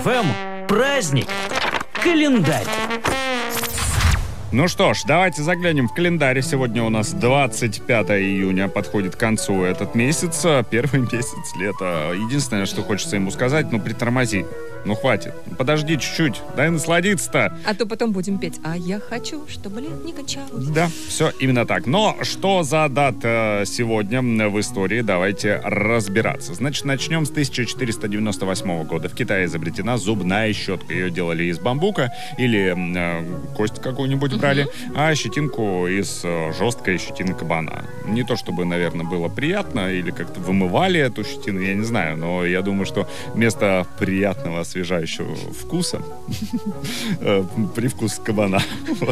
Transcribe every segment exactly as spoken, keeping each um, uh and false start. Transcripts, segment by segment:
ФМ праздник. Календарь. Ну что ж, давайте заглянем в календарь. Сегодня у нас двадцать пятое июня, подходит к концу этот месяц, первый месяц лета. Единственное, что хочется ему сказать, ну притормози. Ну хватит, подожди чуть-чуть, дай насладиться-то. А то потом будем петь. А я хочу, чтобы лет не кончалось. Да, все именно так. Но что за дата сегодня в истории? Давайте разбираться. Значит, начнем с тысяча четыреста девяносто восьмого года. В Китае изобретена зубная щетка. Ее делали из бамбука или э, кость какую-нибудь брали, uh-huh. а щетинку из э, жесткой щетины кабана. Не то чтобы, наверное, было приятно или как-то вымывали эту щетину, я не знаю, но я думаю, что вместо приятного освежающего вкуса привкус кабана.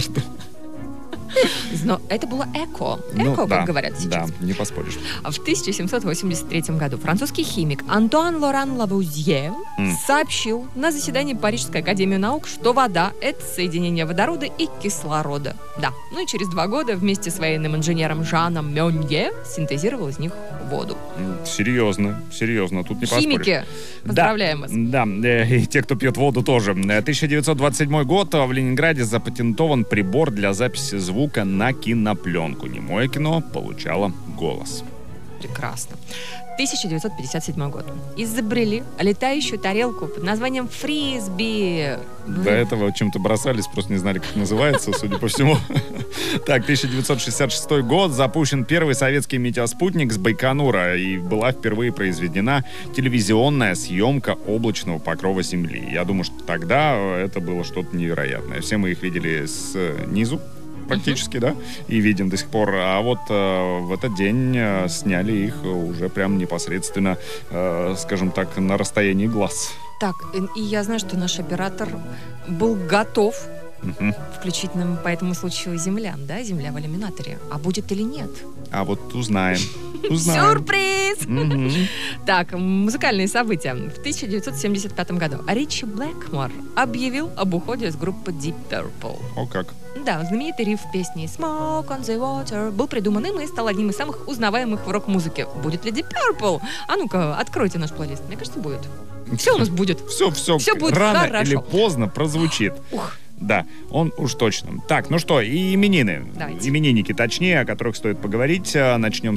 Но это было эко. Эко, ну, как да, говорят сейчас. Да, не поспоришь. В тысяча семьсот восемьдесят третьем году французский химик Антуан Лоран Лавуазье mm. сообщил на заседании Парижской академии наук, что вода — это соединение водорода и кислорода. Да. Ну и через два года вместе с военным инженером Жаном Мёнье синтезировал из них воду. Серьезно, серьезно, тут не поспоришь. Химики, поздравляем вас. Да, да, и те, кто пьет воду, тоже. тысяча девятьсот двадцать седьмой год, в Ленинграде запатентован прибор для записи звука на кинопленку. Немое кино получало голос. Прекрасно. тысяча девятьсот пятьдесят седьмой год. Изобрели летающую тарелку под названием фрисби. До этого чем-то бросались, просто не знали, как называется, судя по всему. Так, тысяча девятьсот шестьдесят шестой год. Запущен первый советский метеоспутник с Байконура. И была впервые произведена телевизионная съемка облачного покрова Земли. Я думаю, что тогда это было что-то невероятное. Все мы их видели снизу, практически, uh-huh. да, и видим до сих пор. А вот э, в этот день э, сняли их уже прям непосредственно, э, скажем так, на расстоянии глаз. Так, и я знаю, что наш оператор был готов uh-huh. включить нам по этому случаю землян, да, земля в иллюминаторе. А будет или нет? А вот узнаем. узнаем. Сюрприз! Uh-huh. Так, музыкальные события. В тысяча девятьсот семьдесят пятом году Ричи Блэкмор объявил об уходе с группы Deep Purple. О как! Да, знаменитый риф песни «Smoke on the Water» был придуман им и стал одним из самых узнаваемых в рок-музыке. Будет ли Deep Purple? А ну-ка, откройте наш плейлист. Мне кажется, будет. Все у нас будет. Все, все, все будет рано хорошо. или поздно прозвучит. Ух. Да, он уж точно. Так, ну что, и именины. Давайте. Именинники, точнее, о которых стоит поговорить. Начнем